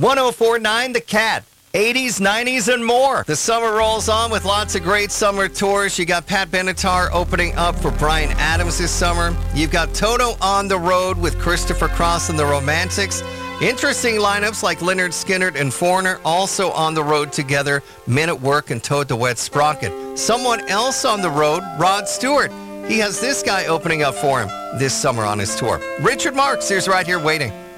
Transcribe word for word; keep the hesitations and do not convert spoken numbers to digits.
one oh four point nine The Cat. eighties, nineties, and more. The summer rolls on with lots of great summer tours. You got Pat Benatar opening up for Bryan Adams this summer. You've got Toto on the road with Christopher Cross and the Romantics. Interesting lineups like Lynyrd Skynyrd and Foreigner also on the road together. Men at Work and Toad the Wet Sprocket. Someone else on the road, Rod Stewart. He has this guy opening up for him this summer on his tour. Richard Marx is right here waiting.